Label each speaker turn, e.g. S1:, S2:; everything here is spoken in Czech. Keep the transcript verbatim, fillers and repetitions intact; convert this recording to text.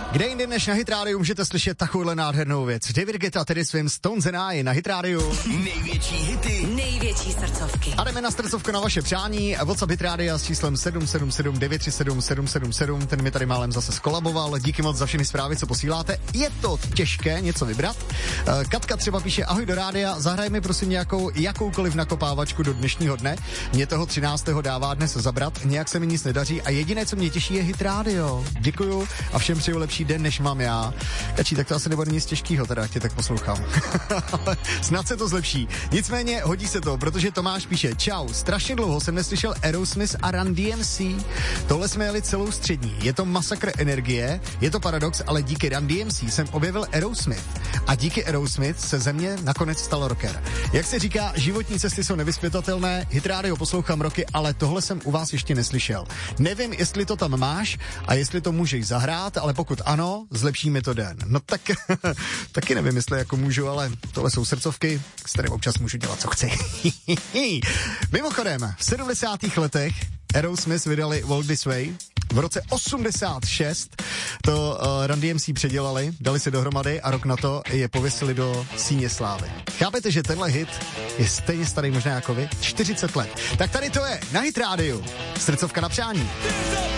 S1: Kde jinde než na Hit Radio můžete slyšet takovouhle nádhernou věc. David Guetta tedy svým Stones and I na Hit Radio.
S2: Největší hity,
S3: největší srdcovky.
S1: A jdeme na srdcovku na vaše přání. WhatsApp Hit Radio s číslem sedm sedm sedm devět tři sedm sedm sedm sedm. Ten mi tady málem zase skolaboval. Díky moc za všechny zprávy, co posíláte. Je to těžké něco vybrat. Katka třeba píše: ahoj do rádia, zahraj mi prosím nějakou jakoukoliv nakopávačku do dnešního dne. Mě toho třináctého dává dnes zabrat. Nějak se mi nic nedaří a jediné, co mě těší, je Hit Radio. Děkuju a všem přeju lepší den, než mám já. Kačí, tak to asi nebude nic těžkého, teda tě tak poslouchám. Snad se to zlepší. Nicméně hodí se to, protože Tomáš píše: čau, strašně dlouho jsem neslyšel Aerosmith a Run D M C. Tohle jsme jeli celou střední. Je to masakr energie, je to paradox, ale díky Run D M C jsem objevil Aerosmith. A díky Aerosmith se ze mě nakonec stal rocker. Jak se říká, životní cesty jsou nevyzpytatelné, Hit Radio poslouchám roky, ale tohle jsem u vás ještě neslyšel. Nevím, jestli to tam máš a jestli to můžeš zahrát, ale pokud ano, zlepší mi to den. No tak, taky nevím, jestli jako můžu, ale tohle jsou srdcovky, s kterým občas můžu dělat, co chci. Mimochodem, v sedmdesátých letech Aerosmith vydali Walk This Way. V roce osmdesát šest to uh, Run D M C předělali, dali se dohromady a rok na to je pověsili do síně slávy. Chápete, že tenhle hit je stejně starý možná jako vy? čtyřicet let. Tak tady to je na Hit Radio. Srdcovka na přání.